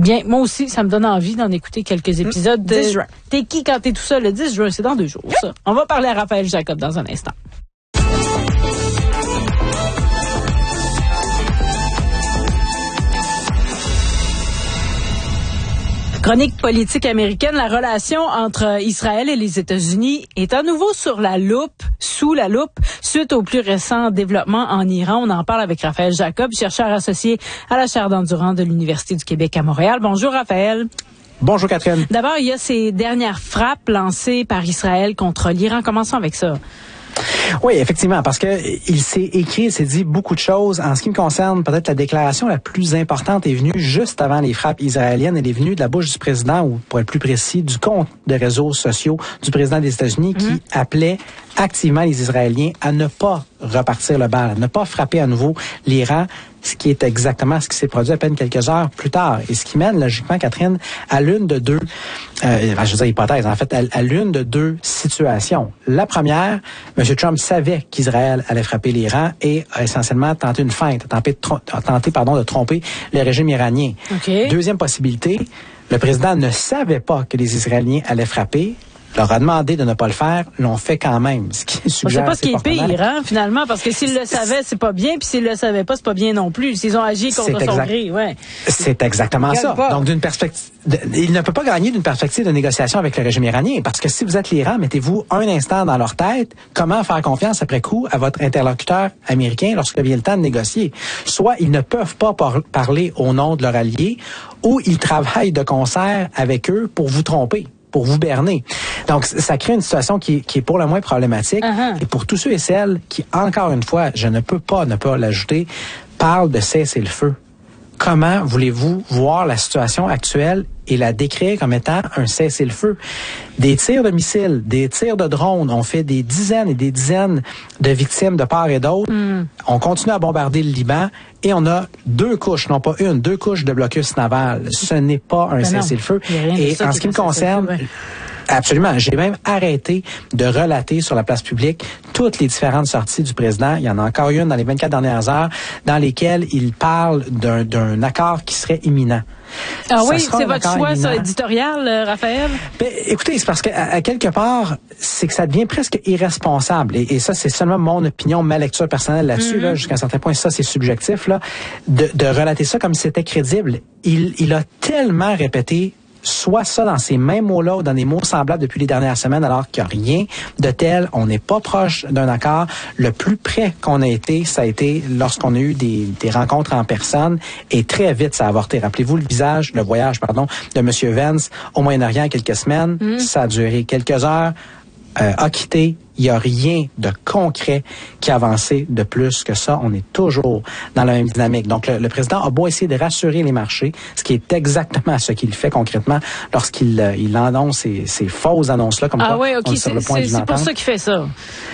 Bien, moi aussi, ça me donne envie d'en écouter quelques épisodes. 10 juin. T'es qui quand t'es tout seul? Le 10 juin, c'est dans 2 jours, ça. On va parler à Raphaël Jacob dans un instant. Chronique politique américaine, la relation entre Israël et les États-Unis est à nouveau sous la loupe, suite au plus récent développement en Iran. On en parle avec Raphaël Jacob, chercheur associé à la chaire d'endurance de l'Université du Québec à Montréal. Bonjour Raphaël. Bonjour Catherine. D'abord, il y a ces dernières frappes lancées par Israël contre l'Iran. Commençons avec ça. Oui, effectivement, parce que il s'est dit beaucoup de choses. En ce qui me concerne, peut-être la déclaration la plus importante est venue juste avant les frappes israéliennes. Elle est venue de la bouche du président, ou pour être plus précis, du compte de réseaux sociaux du président des États-Unis qui appelait activement les Israéliens à ne pas repartir le bal, à ne pas frapper à nouveau l'Iran, ce qui est exactement ce qui s'est produit à peine quelques heures plus tard. Et ce qui mène, logiquement, Catherine, à l'une de deux, je veux dire hypothèse, en fait, à l'une de deux situations. La première, M. Trump savait qu'Israël allait frapper l'Iran et a essentiellement tenté une feinte, tenté de tromper le régime iranien. Okay. Deuxième possibilité, le président ne savait pas que les Israéliens allaient frapper, leur a demandé de ne pas le faire, l'ont fait quand même. Ce qui suggère, on sait pas ce qui est pire, hein, finalement, parce que s'ils le savaient, c'est pas bien, puis s'ils le savaient pas, c'est pas bien non plus. S'ils ont agi contre son gré, ouais. C'est exactement ça. Donc, d'une perspective, il ne peut pas gagner d'une perspective de négociation avec le régime iranien, parce que si vous êtes l'Iran, mettez-vous un instant dans leur tête, comment faire confiance après coup à votre interlocuteur américain lorsque vient le temps de négocier. Soit ils ne peuvent pas parler au nom de leur allié, ou ils travaillent de concert avec eux pour vous tromper, pour vous berner. Donc, ça crée une situation qui est pour le moins problématique. Et pour tous ceux et celles qui, encore une fois, je ne peux pas ne pas l'ajouter, parlent de cesser le feu. Comment voulez-vous voir la situation actuelle et la décrire comme étant un cessez-le-feu? Des tirs de missiles, des tirs de drones, on fait des dizaines et des dizaines de victimes de part et d'autre. On continue à bombarder le Liban et on a deux couches, non pas une, deux couches de blocus naval. Ce n'est pas un cessez-le-feu. Et en ce qui me concerne, absolument. J'ai même arrêté de relater sur la place publique toutes les différentes sorties du président. Il y en a encore une dans les 24 dernières heures dans lesquelles il parle d'un accord qui serait imminent. Ah oui, c'est votre choix, ça, éditorial, Raphaël? Ben, écoutez, c'est parce qu'à quelque part, c'est que ça devient presque irresponsable. Et ça, c'est seulement mon opinion, ma lecture personnelle là-dessus, là, jusqu'à un certain point, ça, c'est subjectif, là, de relater ça comme si c'était crédible. Il a tellement répété soit ça dans ces mêmes mots-là ou dans des mots semblables depuis les dernières semaines, alors qu'il n'y a rien de tel. On n'est pas proche d'un accord. Le plus près qu'on a été, ça a été lorsqu'on a eu des rencontres en personne et très vite, ça a avorté. Rappelez-vous le voyage de M. Vance au Moyen-Orient il y a quelques semaines. Ça a duré quelques heures. A quitté. Il n'y a rien de concret qui a avancé de plus que ça. On est toujours dans la même dynamique. Donc, le président a beau essayer de rassurer les marchés, ce qui est exactement ce qu'il fait concrètement lorsqu'il annonce ces fausses annonces-là, comme quoi oui, okay. On est sur le point d'une entente. C'est pour ça qu'il fait ça.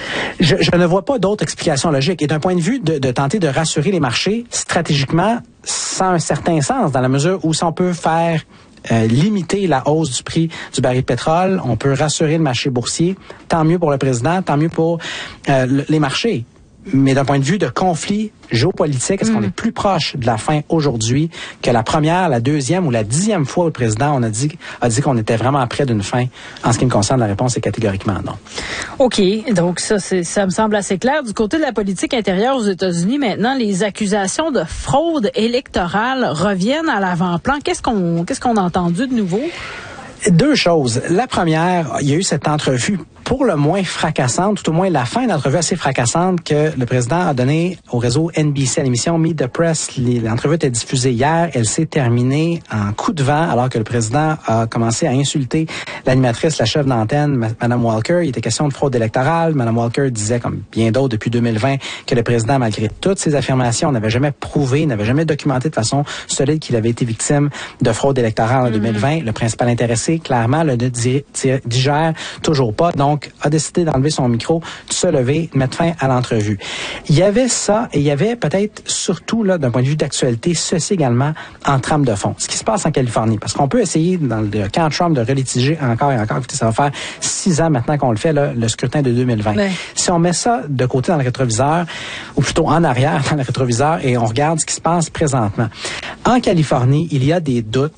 Je ne vois pas d'autre explication logique. Et d'un point de vue de tenter de rassurer les marchés, stratégiquement, ça a un certain sens, dans la mesure où si on peut faire limiter la hausse du prix du baril de pétrole, on peut rassurer le marché boursier, tant mieux pour le président, tant mieux pour les marchés. Mais d'un point de vue de conflit géopolitique, est-ce qu'on est plus proche de la fin aujourd'hui que la première, la deuxième ou la 10e fois où le président a dit qu'on était vraiment près d'une fin? En ce qui me concerne, la réponse est catégoriquement non. OK. Donc, ça me semble assez clair. Du côté de la politique intérieure aux États-Unis, maintenant, les accusations de fraude électorale reviennent à l'avant-plan. Qu'est-ce qu'on a entendu de nouveau? Deux choses. La première, il y a eu cette entrevue pour le moins fracassante, tout au moins la fin d'entrevue assez fracassante que le président a donnée au réseau NBC à l'émission Meet the Press. L'entrevue était diffusée hier. Elle s'est terminée en coup de vent alors que le président a commencé à insulter l'animatrice, la chef d'antenne, Mme Walker. Il était question de fraude électorale. Mme Walker disait, comme bien d'autres depuis 2020, que le président, malgré toutes ses affirmations, n'avait jamais prouvé, n'avait jamais documenté de façon solide qu'il avait été victime de fraude électorale en 2020. Le principal intéressé, clairement, le digère toujours pas. Donc, a décidé d'enlever son micro, de se lever, de mettre fin à l'entrevue. Il y avait ça, et il y avait peut-être surtout, là, d'un point de vue d'actualité, ceci également en trame de fond. Ce qui se passe en Californie. Parce qu'on peut essayer, dans le camp Trump, de relitiger encore et encore. Écoutez, ça va faire 6 ans maintenant qu'on le fait, là, le scrutin de 2020. Ouais. Si on met ça de côté dans le rétroviseur, ou plutôt en arrière dans le rétroviseur, et on regarde ce qui se passe présentement. En Californie, il y a des doutes